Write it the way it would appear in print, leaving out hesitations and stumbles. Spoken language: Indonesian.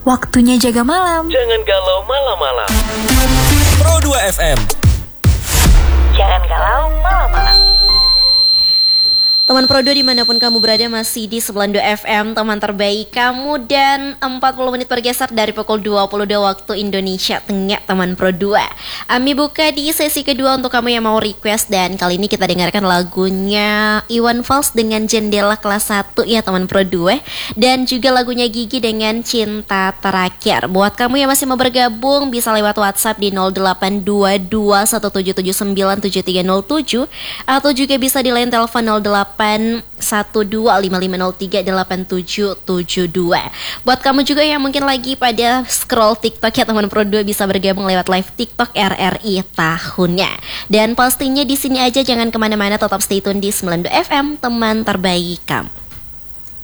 Waktunya jaga malam. Jangan galau malam-malam. Pro 2 FM. Jangan galau malam-malam. Teman Pro 2 dimanapun kamu berada, masih di 92 FM, teman terbaik kamu. Dan 40 menit bergeser dari pukul 22 waktu Indonesia Tengah, teman Pro 2. Ami buka di sesi kedua untuk kamu yang mau request. Dan kali ini kita dengarkan lagunya Iwan Fals dengan Jendela Kelas 1 ya teman Pro 2. Dan juga lagunya Gigi dengan Cinta Terakhir. Buat kamu yang masih mau bergabung, bisa lewat WhatsApp di 082217397307, atau juga bisa di line telepon 081255038772. Buat kamu juga yang mungkin lagi pada scroll TikTok ya teman Pro 2, bisa bergabung lewat live TikTok RRI tahunnya. Dan pastinya di sini aja, jangan kemana-mana, tetap stay tune di 92 FM, teman terbaik kamu.